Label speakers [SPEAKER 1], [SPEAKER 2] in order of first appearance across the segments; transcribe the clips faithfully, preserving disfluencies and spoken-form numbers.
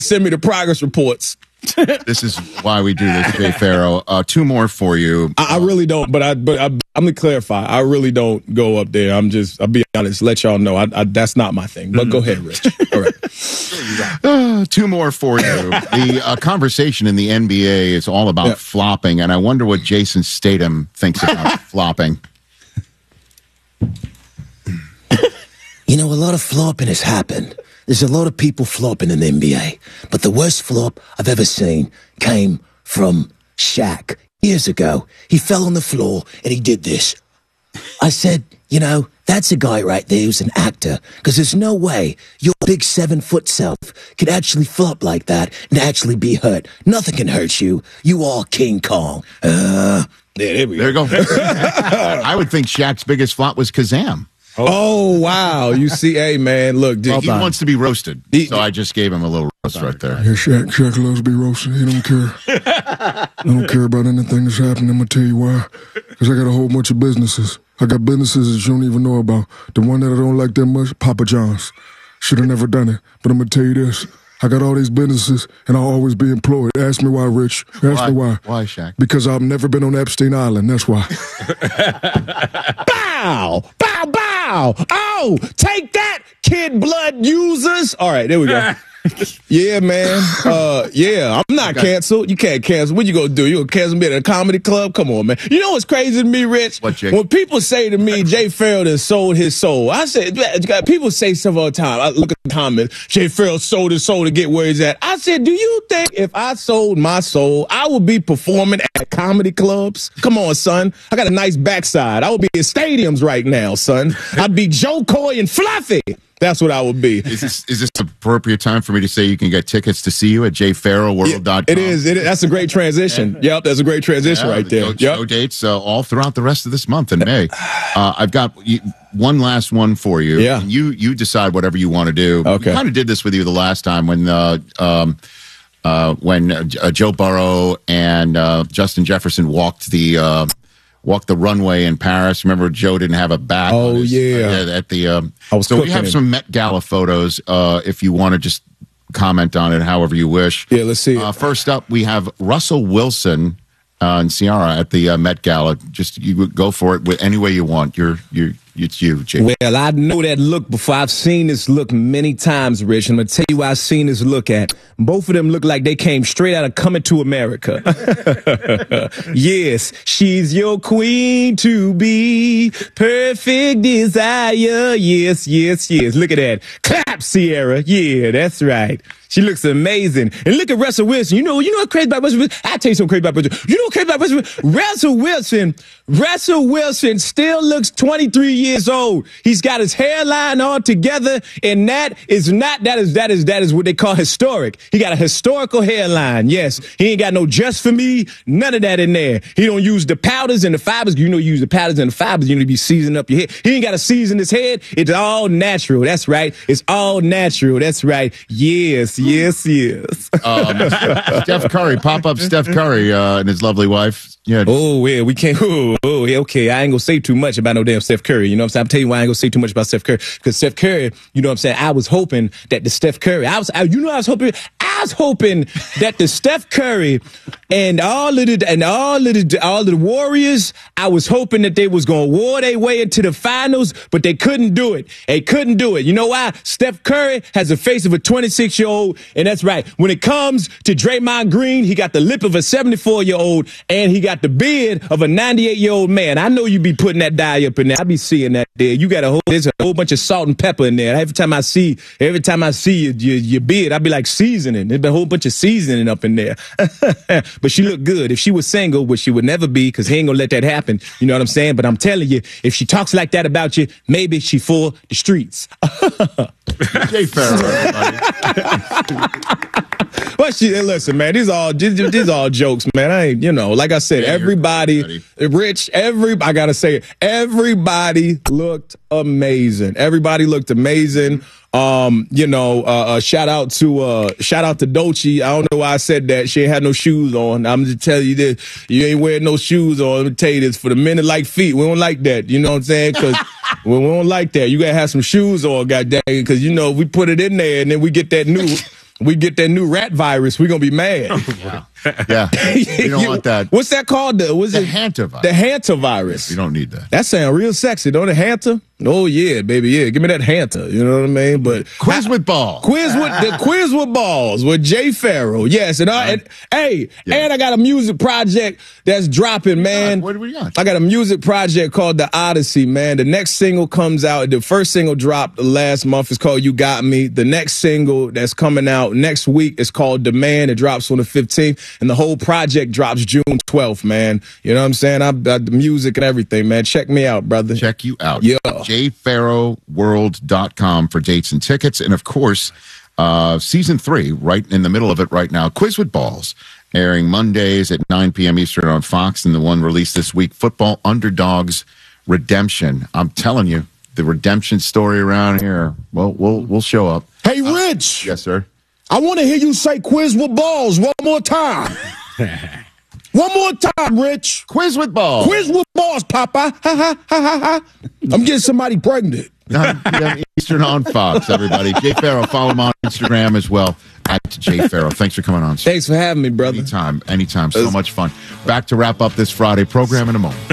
[SPEAKER 1] send me the progress reports.
[SPEAKER 2] This is why we do this, Jay Farrow. Uh, two more for you.
[SPEAKER 1] I, I really don't, but I, but I, I'm gonna clarify. I really don't go up there. I'm just, I'll be honest, let y'all know. I, I, that's not my thing. But go ahead, Rich. All right.
[SPEAKER 2] Uh, two more for you. The uh, conversation in the N B A is all about yeah. flopping, and I wonder what Jason Statham thinks about flopping.
[SPEAKER 3] You know, a lot of flopping has happened. There's a lot of people flopping in the N B A. But the worst flop I've ever seen came from Shaq. Years ago, he fell on the floor and he did this. I said, you know, that's a guy right there who's an actor. Because there's no way your big seven-foot self could actually flop like that and actually be hurt. Nothing can hurt you. You are King Kong. Uh,
[SPEAKER 1] yeah, there we
[SPEAKER 2] there
[SPEAKER 1] go.
[SPEAKER 2] you go. I would think Shaq's biggest flop was Kazam.
[SPEAKER 1] Oh, wow. You see, hey, man, look.
[SPEAKER 2] Well, he on. wants to be roasted, he, so I just gave him a little roast sorry, right there.
[SPEAKER 4] Yeah, Shaq, Shaq loves to be roasted. He don't care. I don't care about anything that's happening. I'm going to tell you why. Because I got a whole bunch of businesses. I got businesses that you don't even know about. The one that I don't like that much, Papa John's. Should have never done it. But I'm going to tell you this. I got all these businesses, and I'll always be employed. Ask me why, Rich. Ask
[SPEAKER 2] why?
[SPEAKER 4] me why.
[SPEAKER 2] Why, Shaq?
[SPEAKER 4] Because I've never been on Epstein Island. That's why.
[SPEAKER 1] Bow! Bow, bow! Oh, take that, kid blood users! All right, there we go. Yeah, man. Uh, yeah, I'm not okay. canceled. You can't cancel. What you gonna do? You gonna cancel me at a comedy club? Come on, man. You know what's crazy to me, Rich?
[SPEAKER 2] What, Jake?
[SPEAKER 1] When people say to me, Jay Farrell has sold his soul, I say, people say stuff all the time. I look at the comments, Jay Farrell sold his soul to get where he's at. I said, do you think if I sold my soul, I would be performing at comedy clubs? Come on, son. I got a nice backside. I would be in stadiums right now, son. I'd be Joe Coy and Fluffy. That's what I would be.
[SPEAKER 2] Is this is this appropriate time for me to say you can get tickets to see you at jay farrell world dot com?
[SPEAKER 1] It is. It is. That's a great transition. Yeah. Yep, that's a great transition yeah, right there.
[SPEAKER 2] Show,
[SPEAKER 1] yep.
[SPEAKER 2] show dates uh, all throughout the rest of this month in May. Uh, I've got one last one for you.
[SPEAKER 1] Yeah.
[SPEAKER 2] And you you decide whatever you want to do.
[SPEAKER 1] Okay.
[SPEAKER 2] We kind of did this with you the last time when uh, um, uh, when uh, Joe Burrow and uh, Justin Jefferson walked the. Uh, Walked the runway in Paris. Remember, Joe didn't have a bat.
[SPEAKER 1] Oh,
[SPEAKER 2] his,
[SPEAKER 1] yeah.
[SPEAKER 2] Uh, at the um,
[SPEAKER 1] I was
[SPEAKER 2] so we have
[SPEAKER 1] him.
[SPEAKER 2] some Met Gala photos. Uh, if you want to just comment on it, however you wish.
[SPEAKER 1] Yeah, let's see.
[SPEAKER 2] Uh, first up, we have Russell Wilson uh, and Ciara at the uh, Met Gala. Just you go for it with any way you want. You're you. It's you, Jake.
[SPEAKER 1] Well, I know that look before. I've seen this look many times, Rich. I'm going to tell you why I've seen this look at. Both of them look like they came straight out of Coming to America. Yes, she's your queen to be. Perfect desire. Yes, yes, yes. Look at that. Clap, Ciara. Yeah, that's right. She looks amazing. And look at Russell Wilson. You know, you know what crazy about Russell Wilson? I'll tell you something crazy about Russell Wilson. You know what crazy about Russell Wilson? Russell Wilson, Russell Wilson still looks twenty-three years old. He's got his hairline all together, and that is not, that is, that is, that is what they call historic. He got a historical hairline. Yes. He ain't got no just for me, none of that in there. He don't use the powders and the fibers. You know, you use the powders and the fibers. You need to be seasoning up your head. He ain't got to season his head. It's all natural. That's right. It's all natural. That's right. Yes. Yes, yes.
[SPEAKER 2] um, Steph Curry, pop up Steph Curry uh, and his lovely wife. Yeah.
[SPEAKER 1] Oh, yeah, we can't. Oh, oh, yeah, okay. I ain't gonna say too much about no damn Steph Curry. You know what I'm saying? I'm telling you why I ain't gonna say too much about Steph Curry. Because Steph Curry, you know what I'm saying? I was hoping that the Steph Curry, I was, I, you know, I was hoping, I was hoping that the Steph Curry and all of the and all of the all of the Warriors, I was hoping that they was gonna war their way into the finals, but they couldn't do it. They couldn't do it. You know why? Steph Curry has the face of a twenty-six year old, and that's right. When it comes to Draymond Green, he got the lip of a seventy-four year old, and he got the beard of a ninety-eight year old man. I know you be putting that dye up in there. I be seeing that there. You got a whole there's a whole bunch of salt and pepper in there. Every time I see every time I see your your, your beard, I be like seasoning. There's been a whole bunch of seasoning up in there. But she looked good. If she was single, which she would never be, because he ain't gonna let that happen. You know what I'm saying? But I'm telling you, if she talks like that about you, maybe she for the streets.
[SPEAKER 2] Jay Farrell, everybody.
[SPEAKER 1] Well, she, listen, man, these all these, these all jokes, man. I ain't, you know, like I said, yeah, everybody, Rich, every, I gotta say it, everybody looked amazing. Everybody looked amazing. Um, you know, uh, uh, shout out to, uh, shout out to Dolce. I don't know why I said that. She ain't had no shoes on. I'm just telling you this. You ain't wearing no shoes on. Let me tell you this. For the men that like feet, we don't like that. You know what I'm saying? Cause we don't like that. You gotta have some shoes on, goddamn, cause you know, we put it in there and then we get that new, we get that new rat virus, we're going to be mad.
[SPEAKER 2] Yeah. Yeah. You don't want that.
[SPEAKER 1] What's that called? The, what's
[SPEAKER 2] The
[SPEAKER 1] it?
[SPEAKER 2] hantavirus.
[SPEAKER 1] The hantavirus.
[SPEAKER 2] You don't need that.
[SPEAKER 1] That sound real sexy, don't it? Hanta? Oh, yeah, baby, yeah. Give me that Hanta. You know what I mean? But
[SPEAKER 2] Quiz
[SPEAKER 1] I,
[SPEAKER 2] with balls.
[SPEAKER 1] Quiz with the quiz with balls with Jay Farrell. Yes, and, I, and hey,
[SPEAKER 2] Yeah.
[SPEAKER 1] and I got a music project that's dropping, man.
[SPEAKER 2] What do we got?
[SPEAKER 1] I got a music project called The Odyssey, man. The next single comes out. The first single dropped last month. It's called You Got Me. The next single that's coming out next week is called Demand. It drops on the fifteenth, and the whole project drops June twelfth, man. You know what I'm saying? I, I the music and everything, man. Check me out, brother.
[SPEAKER 2] Check you out.
[SPEAKER 1] Yeah.
[SPEAKER 2] J Farrow World dot com for dates and tickets. And of course, uh, season three, right in the middle of it right now, Quiz with Balls, airing Mondays at nine p.m. Eastern on Fox. And the one released this week, Football Underdogs Redemption. I'm telling you, the redemption story around here, well, we'll, we'll show up.
[SPEAKER 4] Hey, Rich.
[SPEAKER 2] Yes, sir.
[SPEAKER 4] I want to hear you say quiz with balls one more time. One more time, Rich.
[SPEAKER 2] Quiz with Balls.
[SPEAKER 4] Quiz with balls, Papa. Ha, ha, ha, ha, ha. I'm getting somebody pregnant.
[SPEAKER 2] nine p.m. Eastern on Fox, everybody. Jay Farrell, follow him on Instagram as well, at Jay Farrell. Thanks for coming on.
[SPEAKER 1] Thanks for having me, brother.
[SPEAKER 2] Anytime, anytime. So much fun. Back to wrap up this Friday program in a moment.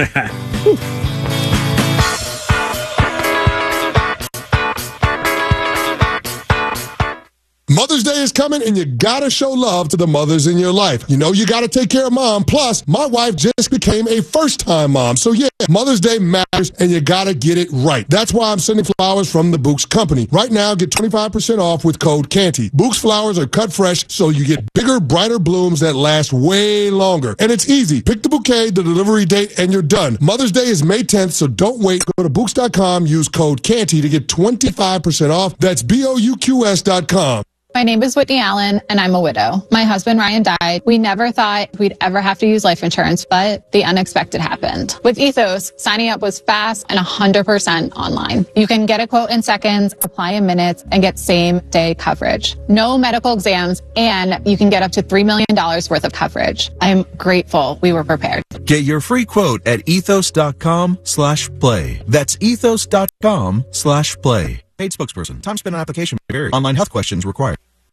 [SPEAKER 4] Mother's Day is coming, and you gotta show love to the mothers in your life. You know you gotta take care of mom. Plus, my wife just became a first-time mom. So yeah, Mother's Day matters, and you gotta get it right. That's why I'm sending flowers from the Books Company. Right now, get twenty-five percent off with code Canty. Books flowers are cut fresh, so you get bigger, brighter blooms that last way longer. And it's easy. Pick the bouquet, the delivery date, and you're done. Mother's Day is May tenth, so don't wait. Go to Books dot com, use code Canty to get twenty-five percent off. That's B O U Q S dot com.
[SPEAKER 5] My name is Whitney Allen, and I'm a widow. My husband, Ryan, died. We never thought we'd ever have to use life insurance, but the unexpected happened. With Ethos, signing up was fast and one hundred percent online. You can get a quote in seconds, apply in minutes, and get same-day coverage. No medical exams, and you can get up to three million dollars worth of coverage. I'm grateful we were prepared.
[SPEAKER 6] Get your free quote at ethos.com slash play. That's ethos.com slash play. Paid spokesperson. Time spent on application may vary. Online health questions required.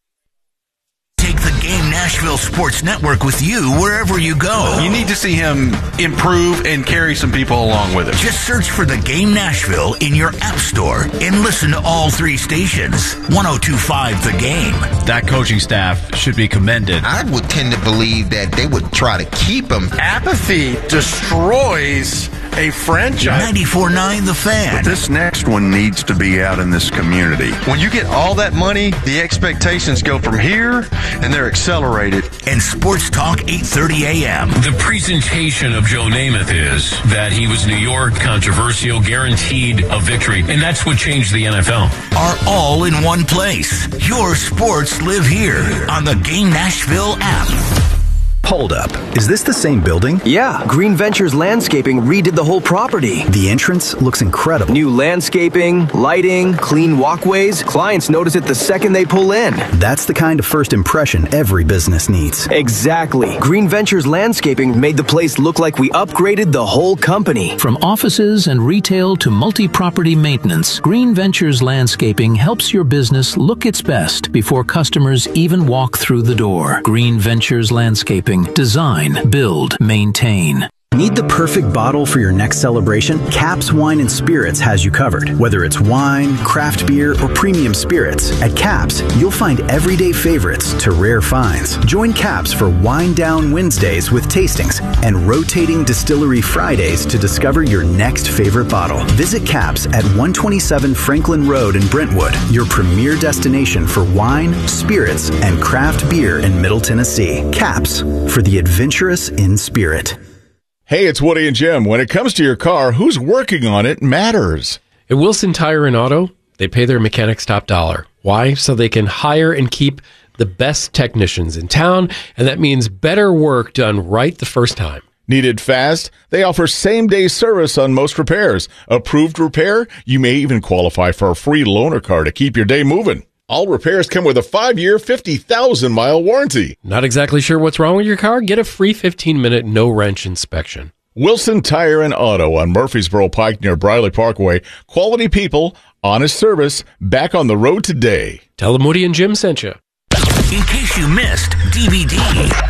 [SPEAKER 7] Take the Game Nashville Sports Network with you wherever you go.
[SPEAKER 8] You need to see him improve and carry some people along with him.
[SPEAKER 7] Just search for the Game Nashville in your app store and listen to all three stations. one oh two point five The Game.
[SPEAKER 9] That coaching staff should be commended.
[SPEAKER 10] I would tend to believe that they would try to keep him.
[SPEAKER 8] Apathy destroys a franchise.
[SPEAKER 7] ninety-four point nine The Fan.
[SPEAKER 11] This next one needs to be out in this community.
[SPEAKER 12] When you get all that money, the expectations go from here, and they're accelerated.
[SPEAKER 7] And Sports Talk eight thirty a.m.
[SPEAKER 13] The presentation of Joe Namath is that he was New York, controversial, guaranteed a victory, and that's what changed the N F L.
[SPEAKER 7] Are all in one place. Your sports live here on the Game Nashville app.
[SPEAKER 14] Hold up. Is this the same building?
[SPEAKER 15] Yeah. Green Ventures Landscaping redid the whole property.
[SPEAKER 14] The entrance looks incredible.
[SPEAKER 15] New landscaping, lighting, clean walkways. Clients notice it the second they pull in.
[SPEAKER 14] That's the kind of first impression every business needs.
[SPEAKER 15] Exactly. Green Ventures Landscaping made the place look like we upgraded the whole company.
[SPEAKER 16] From offices and retail to multi-property maintenance, Green Ventures Landscaping helps your business look its best before customers even walk through the door. Green Ventures Landscaping. Design, build, maintain.
[SPEAKER 14] Need the perfect bottle for your next celebration? Caps Wine and Spirits has you covered. Whether it's wine, craft beer, or premium spirits, at Caps, you'll find everyday favorites to rare finds. Join Caps for Wine Down Wednesdays with tastings and rotating Distillery Fridays to discover your next favorite bottle. Visit Caps at one twenty-seven Franklin Road in Brentwood, your premier destination for wine, spirits, and craft beer in Middle Tennessee. Caps, for the adventurous in spirit.
[SPEAKER 17] Hey, it's Woody and Jim. When it comes to your car, who's working on it matters.
[SPEAKER 18] At Wilson Tire and Auto, they pay their mechanics top dollar. Why? So they can hire and keep the best technicians in town, and that means better work done right the first time.
[SPEAKER 17] Needed fast? They offer same-day service on most repairs. Approved repair? You may even qualify for a free loaner car to keep your day moving. All repairs come with a five-year, fifty thousand mile warranty.
[SPEAKER 18] Not exactly sure what's wrong with your car? Get a free fifteen-minute no-wrench inspection.
[SPEAKER 17] Wilson Tire and Auto on Murfreesboro Pike near Briley Parkway. Quality people, honest service, back on the road today.
[SPEAKER 18] Tell them Woody and Jim sent you.
[SPEAKER 7] In case you missed D V D.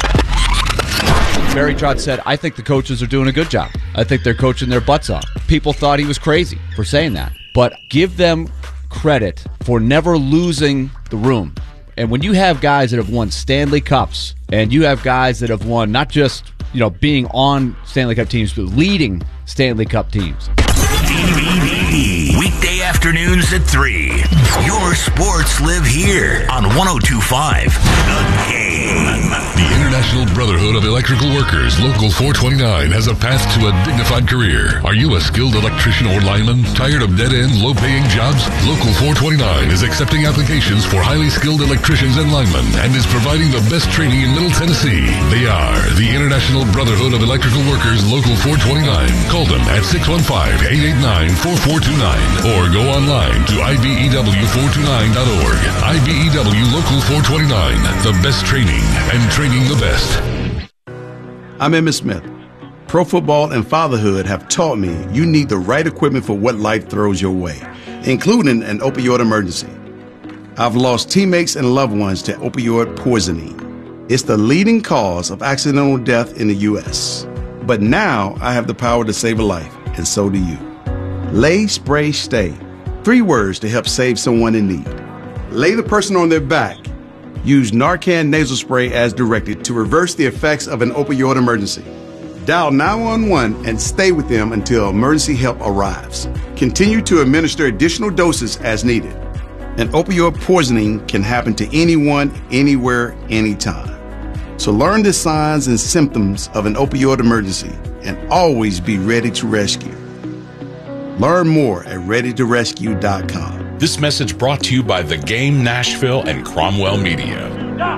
[SPEAKER 19] Barry Trotz said, I think the coaches are doing a good job. I think they're coaching their butts off. People thought he was crazy for saying that. But give them credit for never losing the room. And when you have guys that have won Stanley Cups, and you have guys that have won not just, you know, being on Stanley Cup teams, but leading Stanley Cup teams.
[SPEAKER 7] D V D. Weekday afternoons at three. Your sports live here on one oh two point five The Game.
[SPEAKER 20] The International Brotherhood of Electrical Workers, Local four twenty-nine, has a path to a dignified career. Are you a skilled electrician or lineman? Tired of dead-end, low-paying jobs? Local four twenty-nine is accepting applications for highly skilled electricians and linemen and is providing the best training in Middle Tennessee. They are the International Brotherhood of Electrical Workers, Local four twenty-nine. Call them at six one five, eight eight nine, four four two nine or go online to I B E W four two nine dot org. I B E W Local four twenty-nine, the best training and training the best.
[SPEAKER 21] I'm Emmitt Smith. Pro football and fatherhood have taught me you need the right equipment for what life throws your way, including an opioid emergency. I've lost teammates and loved ones to opioid poisoning. It's the leading cause of accidental death in the U S. But now I have the power to save a life, and so do you. Lay, spray, stay. Three words to help save someone in need. Lay the person on their back. Use Narcan nasal spray as directed to reverse the effects of an opioid emergency. Dial nine one one and stay with them until emergency help arrives. Continue to administer additional doses as needed. An opioid poisoning can happen to anyone, anywhere, anytime. So learn the signs and symptoms of an opioid emergency and always be ready to rescue. Learn more at ready to rescue dot com.
[SPEAKER 22] This message brought to you by The Game Nashville and Cromwell Media.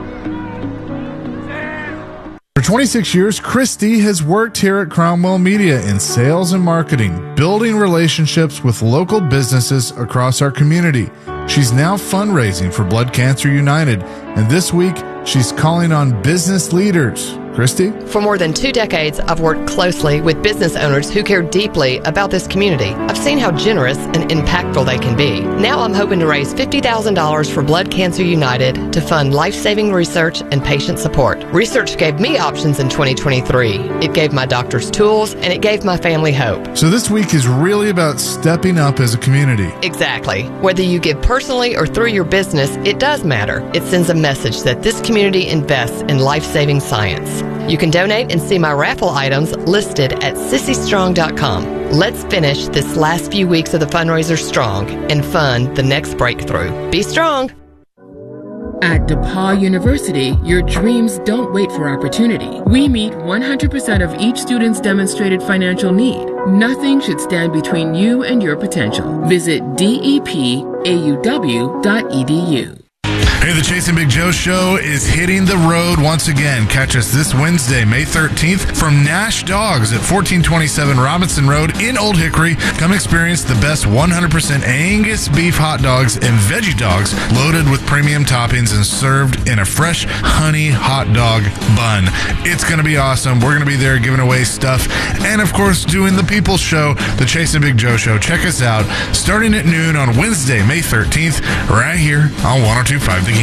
[SPEAKER 23] For twenty-six years, Christy has worked here at Cromwell Media in sales and marketing, building relationships with local businesses across our community. She's now fundraising for Blood Cancer United, and this week, she's calling on business leaders. Christy?
[SPEAKER 24] For more than two decades, I've worked closely with business owners who care deeply about this community. I've seen how generous and impactful they can be. Now I'm hoping to raise fifty thousand dollars for Blood Cancer United to fund life-saving research and patient support. Research gave me options in twenty twenty-three. It gave my doctors tools, and it gave my family hope.
[SPEAKER 23] So this week is really about stepping up as a community.
[SPEAKER 24] Exactly. Whether you give personally or through your business, it does matter. It sends a message that this community invests in life-saving science. You can donate and see my raffle items listed at sissy strong dot com. Let's finish this last few weeks of the fundraiser strong and fund the next breakthrough. Be strong.
[SPEAKER 25] At DePaul University, your dreams don't wait for opportunity. We meet one hundred percent of each student's demonstrated financial need. Nothing should stand between you and your potential. Visit D E P A U W dot E D U.
[SPEAKER 23] Hey, the Chasing Big Joe show is hitting the road once again. Catch us this Wednesday, May thirteenth, from Nash Dogs at fourteen twenty-seven Robinson Road in Old Hickory. Come experience the best one hundred percent Angus beef hot dogs and veggie dogs loaded with premium toppings and served in a fresh honey hot dog bun. It's going to be awesome. We're going to be there giving away stuff and, of course, doing the People's Show, the Chasing Big Joe show. Check us out starting at noon on Wednesday, May thirteenth, right here on one oh two point five The Game.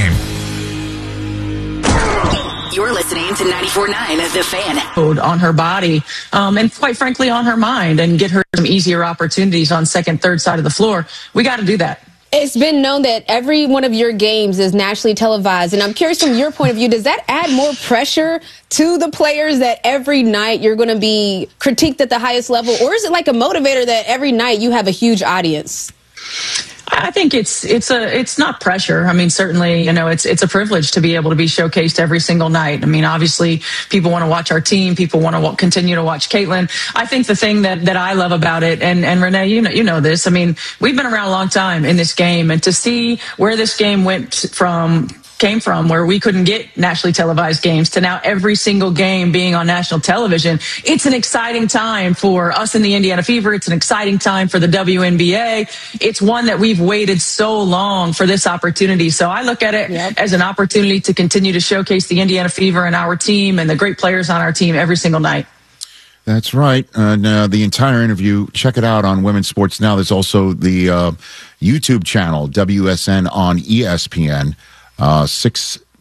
[SPEAKER 26] You're listening to ninety-four point nine The Fan.
[SPEAKER 27] On her body, um, and quite frankly, on her mind, and get her some easier opportunities on second, third side of the floor. We got to do that.
[SPEAKER 28] It's been known that every one of your games is nationally televised, and I'm curious from your point of view, does that add more pressure to the players that every night you're going to be critiqued at the highest level, or is it like a motivator that every night you have a huge audience?
[SPEAKER 27] I think it's it's a it's not pressure. I mean, certainly, you know, it's it's a privilege to be able to be showcased every single night. I mean, obviously, people want to watch our team. People want to w- continue to watch Caitlin. I think the thing that, that I love about it, and, and Renee, you know, you know this. I mean, we've been around a long time in this game, and to see where this game went from. came from, where we couldn't get nationally televised games, to now every single game being on national television. It's an exciting time for us in the Indiana Fever. It's an exciting time for the W N B A. It's one that we've waited so long for this opportunity. So I look at it yep. as an opportunity to continue to showcase the Indiana Fever and our team and the great players on our team every single night.
[SPEAKER 2] That's right. And uh, the entire interview, check it out on Women's Sports Now. There's also the uh, YouTube channel, W S N on E S P N. Uh, six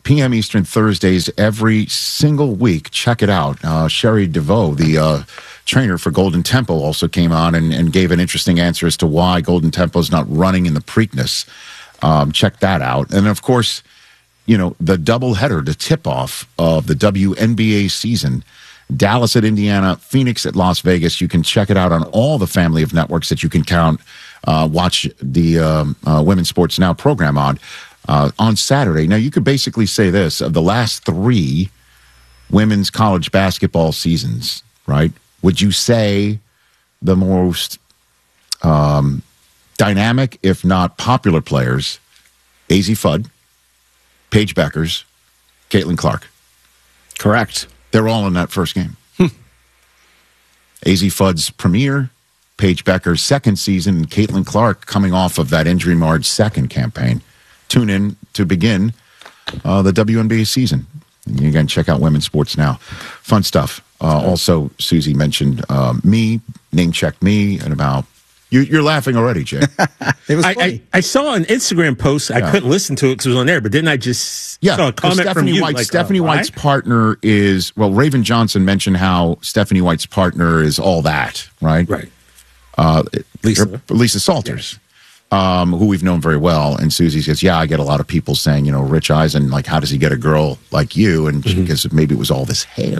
[SPEAKER 2] p m. Eastern, Thursdays, every single week. Check it out. Uh, Sherry DeVoe, the uh, trainer for Golden Temple, also came on and, and gave an interesting answer as to why Golden Temple is not running in the Preakness. Um, check that out. And, of course, you know, the doubleheader, the tip-off of the W N B A season, Dallas at Indiana, Phoenix at Las Vegas. You can check it out on all the family of networks that you can count. Uh, watch the um, uh, Women's Sports Now program on uh, on Saturday. Now, you could basically say this. Of the last three women's college basketball seasons, right, would you say the most um, dynamic, if not popular players, Azzi Fudd, Paige Beckers, Caitlin Clark?
[SPEAKER 1] Correct.
[SPEAKER 2] They're all in that first game. Hmm. Azzi Fudd's premiere, Paige Becker's second season, and Caitlin Clark coming off of that injury-marred second campaign. Tune in to begin uh, the W N B A season. And you can check out Women's Sports Now. Fun stuff. Uh, also, Susie mentioned uh, me, name-checked me, and about... You, you're laughing already, Jay.
[SPEAKER 1] It was
[SPEAKER 3] I, I, I saw an Instagram post. I
[SPEAKER 2] Yeah.
[SPEAKER 3] couldn't listen to it because it was on there, but didn't I just
[SPEAKER 2] Yeah,
[SPEAKER 3] saw a comment from
[SPEAKER 2] Stephanie
[SPEAKER 3] you?
[SPEAKER 2] White.
[SPEAKER 3] like,
[SPEAKER 2] Stephanie
[SPEAKER 3] uh,
[SPEAKER 2] White's
[SPEAKER 3] why?
[SPEAKER 2] partner is, well, Raven Johnson mentioned how Stephanie White's partner is all that, right?
[SPEAKER 3] Right.
[SPEAKER 2] Uh,
[SPEAKER 3] Lisa.
[SPEAKER 2] Lisa Salters, um, who we've known very well. And Susie says, yeah, I get a lot of people saying, you know, Rich Eisen, like, how does he get a girl like you? And
[SPEAKER 3] Mm-hmm.
[SPEAKER 2] because maybe it was all this hair.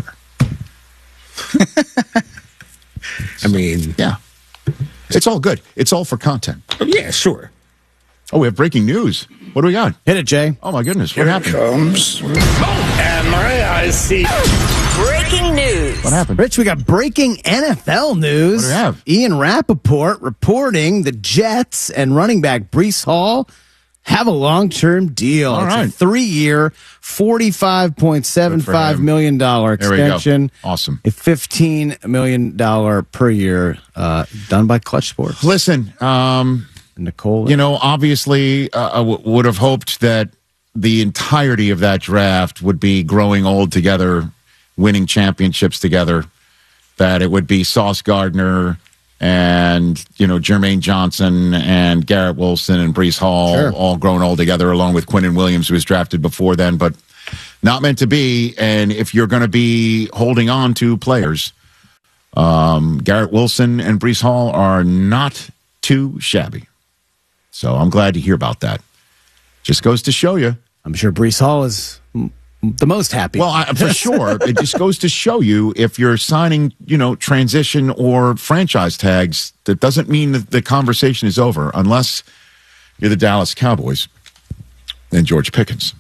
[SPEAKER 3] I mean,
[SPEAKER 2] yeah. It's all good. It's all for content.
[SPEAKER 3] Oh, yeah, sure.
[SPEAKER 2] Oh, we have breaking news. What do we got?
[SPEAKER 1] Hit it, Jay.
[SPEAKER 2] Oh, my goodness. What happened?
[SPEAKER 4] Comes. And my eyes see.
[SPEAKER 26] Breaking news.
[SPEAKER 2] What happened?
[SPEAKER 1] Rich, we got breaking N F L news.
[SPEAKER 2] What do we have?
[SPEAKER 1] Ian Rappaport reporting the Jets and running back Breece Hall have a long-term deal.
[SPEAKER 2] All
[SPEAKER 1] it's
[SPEAKER 2] right.
[SPEAKER 1] a three-year, forty-five point seven five million dollars
[SPEAKER 2] There we go.
[SPEAKER 1] extension.
[SPEAKER 2] Awesome.
[SPEAKER 1] A fifteen million dollars per year uh, done by Clutch Sports.
[SPEAKER 2] Listen, um,
[SPEAKER 1] Nicole.
[SPEAKER 2] you know, obviously, uh, I w- would have hoped that the entirety of that draft would be growing old together, winning championships together, that it would be Sauce Gardner and, you know, Jermaine Johnson and Garrett Wilson and Breece Hall
[SPEAKER 1] Sure.
[SPEAKER 2] all grown old together, along with Quinnen Williams, who was drafted before then, but not meant to be. And if you're going to be holding on to players, um, Garrett Wilson and Breece Hall are not too shabby. So I'm glad to hear about that. Just goes to show you.
[SPEAKER 1] I'm sure Breece Hall is m- the most happy.
[SPEAKER 2] Well, I, for sure. It just goes to show you if you're signing, you know, transition or franchise tags, that doesn't mean that the conversation is over unless you're the Dallas Cowboys and George Pickens.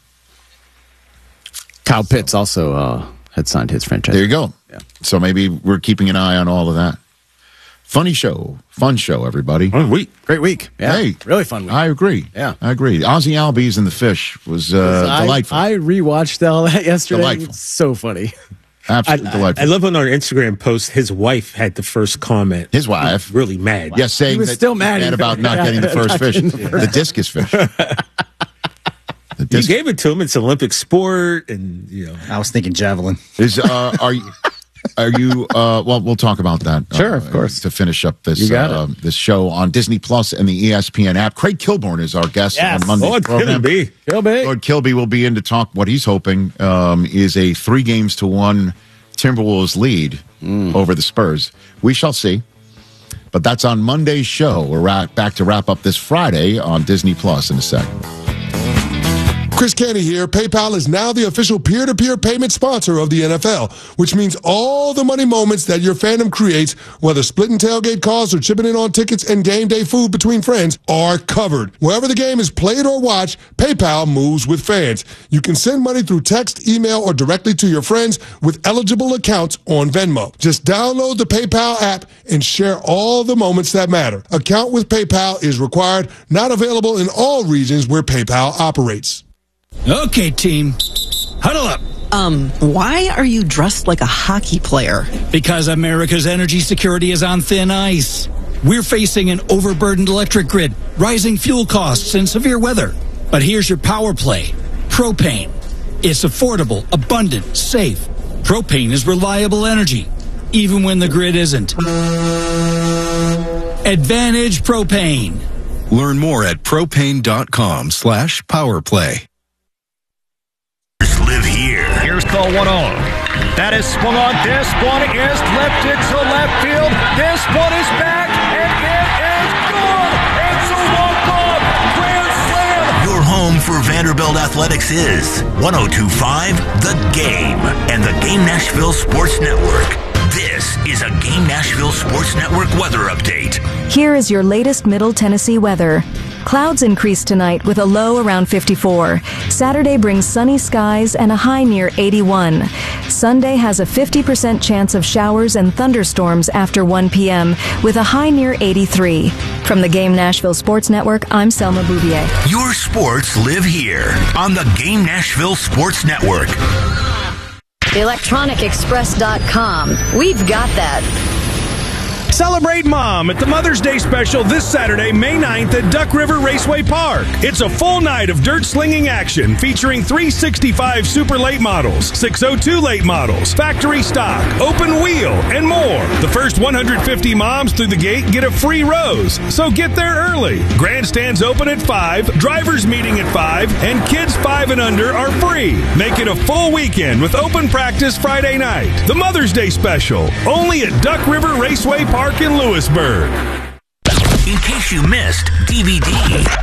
[SPEAKER 1] Kyle Pitts also uh, had signed his franchise.
[SPEAKER 2] There you go.
[SPEAKER 1] Yeah.
[SPEAKER 2] So maybe we're keeping an eye on all of that. Funny show. Fun show, everybody.
[SPEAKER 3] Fun week.
[SPEAKER 1] Great week. Yeah.
[SPEAKER 2] Hey,
[SPEAKER 1] really fun week.
[SPEAKER 2] I agree.
[SPEAKER 1] Yeah.
[SPEAKER 2] I agree. Ozzy Albies and the Fish was uh,
[SPEAKER 1] I,
[SPEAKER 2] delightful.
[SPEAKER 1] I rewatched all that yesterday.
[SPEAKER 2] Delightful.
[SPEAKER 1] It's so funny.
[SPEAKER 2] Absolutely
[SPEAKER 3] I,
[SPEAKER 2] delightful.
[SPEAKER 3] I love on our Instagram post, his wife had the first comment.
[SPEAKER 2] His wife.
[SPEAKER 3] Really mad.
[SPEAKER 2] Yes, saying
[SPEAKER 1] He was
[SPEAKER 2] that
[SPEAKER 1] still mad he-
[SPEAKER 2] about not
[SPEAKER 1] yeah,
[SPEAKER 2] getting the first
[SPEAKER 1] not
[SPEAKER 2] fish,
[SPEAKER 1] getting the
[SPEAKER 2] the discus fish. The
[SPEAKER 3] You
[SPEAKER 2] disc-
[SPEAKER 3] gave it to him. It's Olympic sport, and you know.
[SPEAKER 1] I was thinking javelin.
[SPEAKER 2] is uh, are you? Are you? Uh, well, we'll talk about that.
[SPEAKER 1] Sure,
[SPEAKER 2] uh,
[SPEAKER 1] of course.
[SPEAKER 2] To finish up this
[SPEAKER 1] You got
[SPEAKER 2] uh, this show on Disney Plus and the E S P N app. Craig Kilborn is our guest
[SPEAKER 1] Yes.
[SPEAKER 2] on Monday's
[SPEAKER 3] Lord
[SPEAKER 2] program.
[SPEAKER 3] Kilby.
[SPEAKER 1] Kilby.
[SPEAKER 2] Lord Kilby will be in to talk what he's hoping um, is a three games to one Timberwolves lead over the Spurs. We shall see. But that's on Monday's show. We're ra- back to wrap up this Friday on Disney Plus in a second.
[SPEAKER 5] Chris Canty here. PayPal is now the official peer-to-peer payment sponsor of the N F L, which means all the money moments that your fandom creates, whether splitting tailgate costs or chipping in on tickets and game day food between friends, are covered. Wherever the game is played or watched, PayPal moves with fans. You can send money through text, email, or directly to your friends with eligible accounts on Venmo. Just download the PayPal app and share all the moments that matter. Account with PayPal is required, not available in all regions where PayPal operates.
[SPEAKER 6] Okay, team. Huddle up.
[SPEAKER 8] Um, why are you dressed like a hockey player?
[SPEAKER 6] Because America's energy security is on thin ice. We're facing an overburdened electric grid, rising fuel costs, and severe weather. But here's your power play. Propane. It's affordable, abundant, safe. Propane is reliable energy, even when the grid isn't. Advantage Propane.
[SPEAKER 9] Learn more at propane.com slash powerplay. ball one oh. That is swung on. This one is lifted to left field. This one is back, and it is good. It's a walk-off grand slam.
[SPEAKER 7] Your home for Vanderbilt Athletics is one oh two point five The Game and the Game Nashville Sports Network. This is a Game Nashville Sports Network weather update.
[SPEAKER 10] Here is your latest Middle Tennessee weather. Clouds increase tonight with a low around fifty-four. Saturday brings sunny skies and a high near eighty-one. Sunday has a fifty percent chance of showers and thunderstorms after one p.m. with a high near eighty-three. From the Game Nashville Sports Network, I'm Selma Bouvier.
[SPEAKER 7] Your sports live here on the Game Nashville Sports Network.
[SPEAKER 11] electronic express dot com. We've got that.
[SPEAKER 12] Celebrate Mom at the Mother's Day special this Saturday, May ninth at Duck River Raceway Park. It's a full night of dirt slinging action featuring three sixty-five Super Late models, six oh two Late models, factory stock, open wheel, and more. The first one hundred fifty moms through the gate get a free rose, so get there early. Grandstands open at five, drivers meeting at five, and kids five and under are free. Make it a full weekend with open practice Friday night. The Mother's Day special, only at Duck River Raceway Park in Lewisburg.
[SPEAKER 7] In case you missed D V D.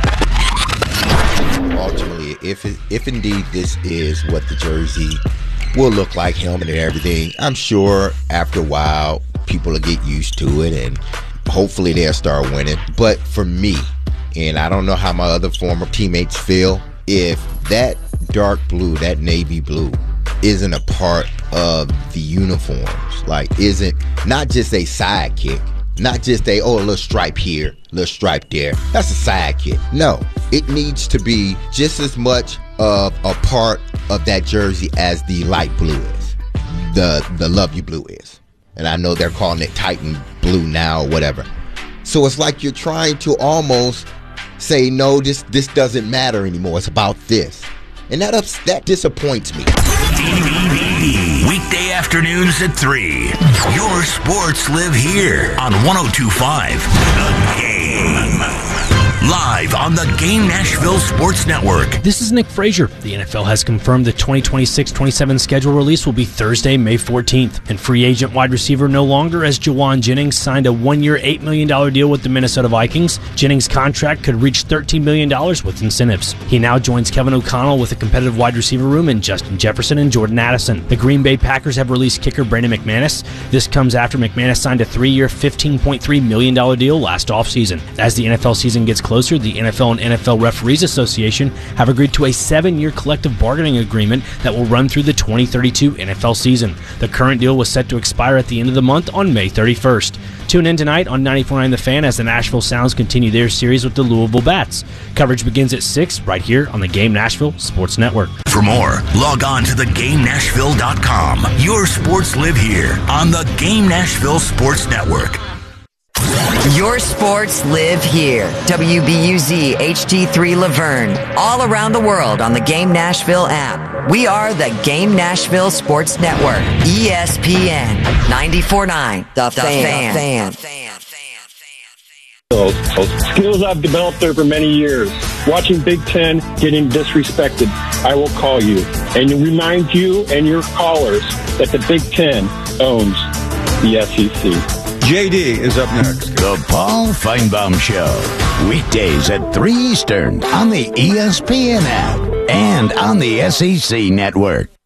[SPEAKER 13] Ultimately, if it, if indeed this is what the jersey will look like, helmet and everything, I'm sure after a while people will get used to it and hopefully they'll start winning. But for me, and I don't know how my other former teammates feel, if that dark blue, that navy blue, isn't a part of the uniforms, like isn't not just a sidekick, not just a, oh, a little stripe here, little stripe there, that's a sidekick. No, it needs to be just as much of a part of that jersey as the light blue is, the the Love You blue is. And I know they're calling it Titan blue now or whatever. So it's like you're trying to almost say, no, this this doesn't matter anymore, it's about this. And that ups, that disappoints me.
[SPEAKER 7] D V D. Weekday afternoons at three. Your sports live here on one oh two point five The Game. Live on the Game Nashville Sports Network.
[SPEAKER 14] This is Nick Frazier. The N F L has confirmed the twenty twenty-six twenty-seven schedule release will be Thursday, May fourteenth. And free agent wide receiver no longer, as Jawan Jennings signed a one-year, eight million dollars deal with the Minnesota Vikings. Jennings' contract could reach thirteen million dollars with incentives. He now joins Kevin O'Connell with a competitive wide receiver room in Justin Jefferson and Jordan Addison. The Green Bay Packers have released kicker Brandon McManus. This comes after McManus signed a three-year, fifteen point three million dollars deal last offseason. As the N F L season gets closer, the N F L and N F L Referees Association have agreed to a seven-year collective bargaining agreement that will run through the twenty thirty-two N F L season. The current deal was set to expire at the end of the month on May thirty-first. Tune in tonight on ninety-four point nine The Fan as the Nashville Sounds continue their series with the Louisville Bats. Coverage begins at six right here on the Game Nashville Sports Network.
[SPEAKER 7] For more, log on to the game nashville dot com. Your sports live here on the Game Nashville Sports Network.
[SPEAKER 15] Your sports live here. W B U Z H D three Laverne. All around the world on the Game Nashville app. We are the Game Nashville Sports Network. E S P N ninety-four point nine The, the Fan. fan.
[SPEAKER 16] Skills I've developed over many years. Watching Big Ten getting disrespected, I will call you and remind you and your callers that the Big Ten owns the S E C.
[SPEAKER 29] J D is up next.
[SPEAKER 30] The Paul Feinbaum Show. Weekdays at three Eastern on the E S P N app and on the S E C network.